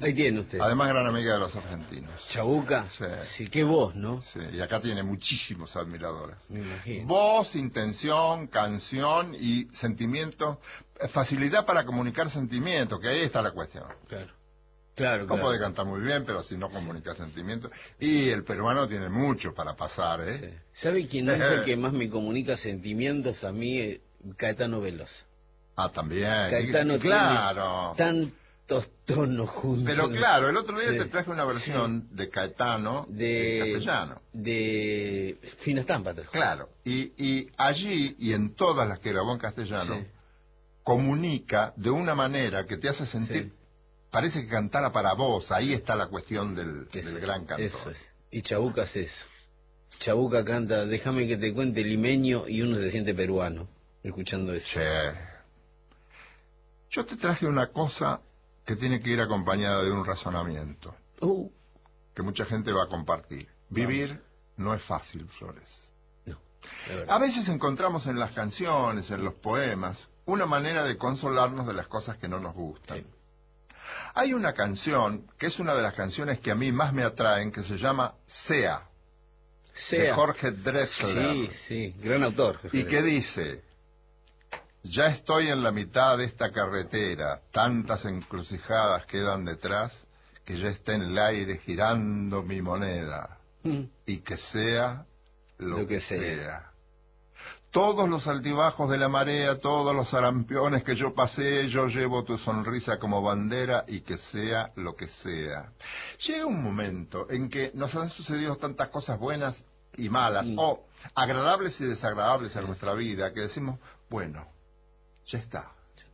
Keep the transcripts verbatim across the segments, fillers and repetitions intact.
Ahí tiene usted. Además, gran amiga de los argentinos. Chabuca. Sí. Sí, qué voz, ¿no? Sí, y acá tiene muchísimos admiradores. Me imagino. Voz, intención, canción y sentimiento. Facilidad para comunicar sentimientos, que ahí está la cuestión. Claro. Claro, No claro. puede cantar muy bien, pero si no comunica sentimientos. Y el peruano tiene mucho para pasar, ¿eh? Sí. ¿Sabe quién es el que más me comunica sentimientos a mí? Eh, Caetano Veloso. Ah, también. Caetano Y- claro. tiene tantos tonos juntos. Pero claro, el otro día Sí. te traje una versión Sí. de Caetano de en castellano. De Fina Estampa. Trajo. Claro. Y, y allí, y en todas las que grabó en castellano, Sí. comunica de una manera que te hace sentir... Sí. Parece que cantara para vos, ahí está la cuestión del, Eso del es, gran cantor. Eso es. Y Chabuca es eso. Chabuca canta, déjame que te cuente limeño y uno se siente peruano, escuchando eso. Che. Yo te traje una cosa que tiene que ir acompañada de un razonamiento, Uh, que mucha gente va a compartir. Vivir Vamos. No es fácil, Flores. No, la verdad. A veces encontramos en las canciones, en los poemas, una manera de consolarnos de las cosas que no nos gustan. Sí. Hay una canción, que es una de las canciones que a mí más me atraen, que se llama Sea, Sea. de Jorge Drexler. Sí, sí, gran autor. Y que dice, ya estoy en la mitad de esta carretera, tantas encrucijadas quedan detrás, que ya está en el aire girando mi moneda, Mm. y que sea lo, Lo que que sea. sea. Todos los altibajos de la marea, todos los sarampiones que yo pasé, yo llevo tu sonrisa como bandera y que sea lo que sea. Llega un momento en que nos han sucedido tantas cosas buenas y malas, Mm. o agradables y desagradables sí. en nuestra vida, que decimos, bueno, ya está.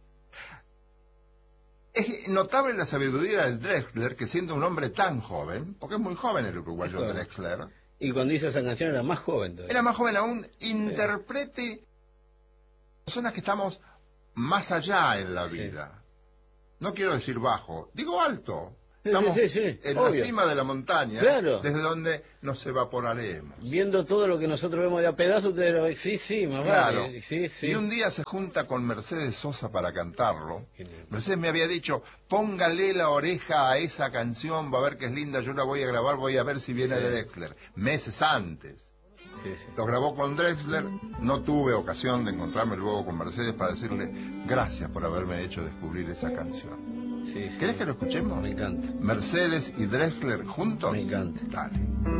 Es notable la sabiduría del Drexler, que siendo un hombre tan joven, porque es muy joven el uruguayo Drexler, y cuando hizo esa canción era más joven todavía. Era más joven aún, interprete sí. personas que estamos más allá en la vida. Sí. No quiero decir bajo, digo alto. Estamos sí, sí, sí, en obvio. la cima de la montaña, claro. desde donde nos evaporaremos. Viendo todo lo que nosotros vemos de a pedazos, ustedes lo ven, sí, sí, más claro. vale. Sí, sí. Y un día se junta con Mercedes Sosa para cantarlo. Mercedes me había dicho, póngale la oreja a esa canción, va a ver que es linda, yo la voy a grabar, voy a ver si viene sí. de Drexler. Meses antes. Sí, sí. Lo grabó con Drexler, no tuve ocasión de encontrarme luego con Mercedes para decirle gracias por haberme hecho descubrir esa canción. Sí, sí. ¿Querés que lo escuchemos? Me encanta. Mercedes y Drexler juntos. Me encanta. Dale.